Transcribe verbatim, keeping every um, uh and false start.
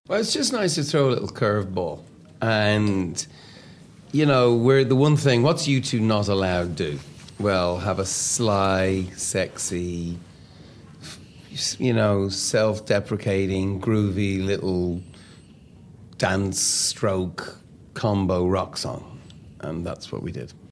Well, it's just nice to throw a little curveball. And, you know, we're the one thing, what's U two not allowed to do? Well, have a sly, sexy, you know, self-deprecating, groovy little dance stroke combo rock song. And that's what we did.